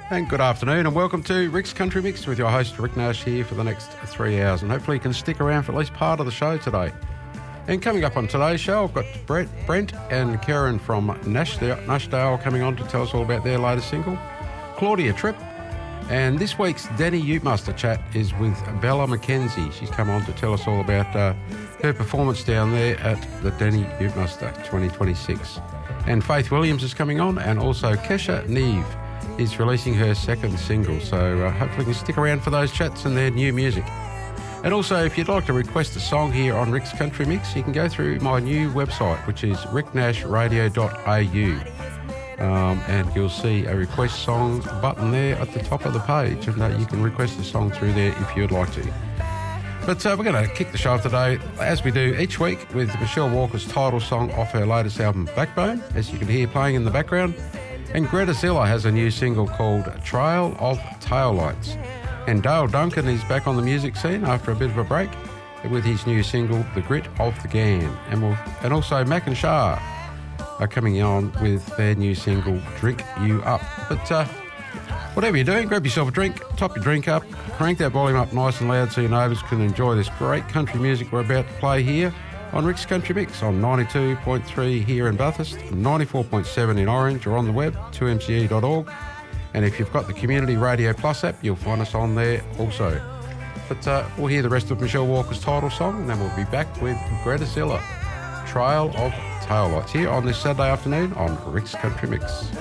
And good afternoon and welcome to Rick's Country Mix with your host Rick Nash here for the next 3 hours, and hopefully you can stick around for at least part of the show today. And coming up on today's show, I've got Brent and Karen from Nashdale coming on to tell us all about their latest single, Claudia Tripp. And this week's Denny Utemuster chat is with Bella McKenzie. She's come on to tell us all about her performance down there at the Denny Utemuster 2026. And Faith Williams is coming on, and also Kesha Neve is releasing her second single, so hopefully you can stick around for those chats and their new music. And also, if you'd like to request a song here on Rick's Country Mix, you can go through my new website, which is ricknashradio.au, and you'll see a request song button there at the top of the page, and you can request a song through there if you'd like to. But we're going to kick the show off today, as we do each week, with Michelle Walker's title song off her latest album, Backbone, as you can hear playing in the background. And Greta Zilla has a new single called Trail of Taillights. And Dale Duncan is back on the music scene after a bit of a break with his new single, The Grit of the Gan. And also Mac and Shah are coming on with their new single, Drink You Up. But whatever you're doing, grab yourself a drink, top your drink up, crank that volume up nice and loud so your neighbours can enjoy this great country music we're about to play here on Rick's Country Mix on 92.3 here in Bathurst, 94.7 in Orange, or on the web, 2mce.org. And if you've got the Community Radio Plus app, you'll find us on there also. But we'll hear the rest of Michelle Walker's title song, and then we'll be back with Greta Zilla, Trail of Taillights, here on this Saturday afternoon on Rick's Country Mix.